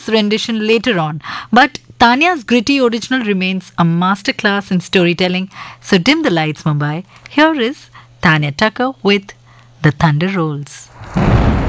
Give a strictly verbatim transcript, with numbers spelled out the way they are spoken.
Tucker's rendition later on, but Tanya's gritty original remains a masterclass in storytelling. So dim the lights, Mumbai. Here is Tanya Tucker with The Thunder Rolls.